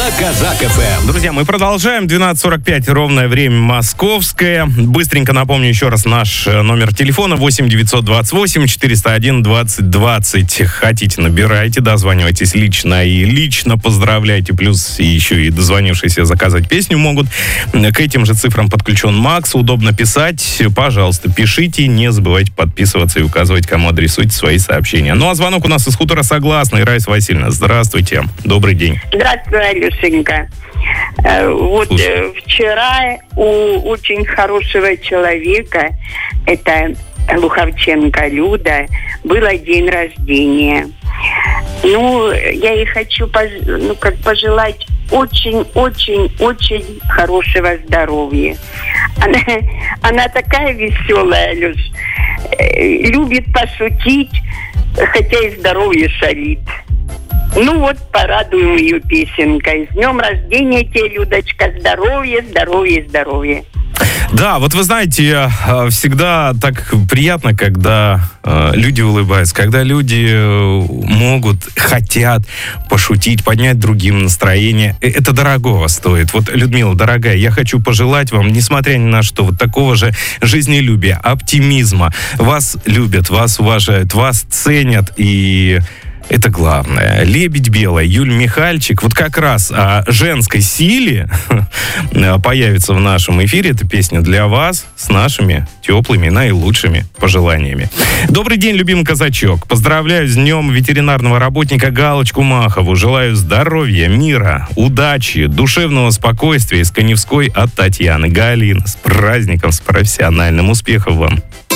Казак ФМ. Друзья, мы продолжаем. 12:45, ровное время московское. Быстренько напомню еще раз наш номер телефона 8-928-401-2020. Хотите, набирайте, дозванивайтесь лично и лично поздравляйте. Плюс еще и дозвонившиеся заказать песню могут. К этим же цифрам подключен Макс. Удобно писать. Пожалуйста, пишите. Не забывайте подписываться и указывать, кому адресуйте свои сообщения. Ну а звонок у нас из хутора Согласный. Раиса Васильевна, здравствуйте. Добрый день. Здравствуй, Алешенька. Вчера у очень хорошего человека, это Луховченко Люда, было день рождения. Я ей хочу пожелать очень-очень-очень хорошего здоровья. Она такая веселая, Алеш, любит пошутить, хотя и здоровье шалит. Порадуем ее песенкой. С днем рождения тебе, Людочка. Здоровья, здоровья, здоровья. Да, вот вы знаете, всегда так приятно, когда люди улыбаются, когда люди хотят пошутить, поднять другим настроение. Это дорогого стоит. Вот, Людмила, дорогая, я хочу пожелать вам, несмотря ни на что, вот такого же жизнелюбия, оптимизма. Вас любят, вас уважают, вас ценят, и это главное. «Лебедь белая», Юль Михальчик. Вот как раз о женской силе появится в нашем эфире. Эта песня для вас с нашими теплыми, наилучшими пожеланиями. Добрый день, любимый казачок. Поздравляю с днем ветеринарного работника Галочку Махову. Желаю здоровья, мира, удачи, душевного спокойствия из Каневской от Татьяны. Галина, с праздником, с профессиональным. Успехов вам.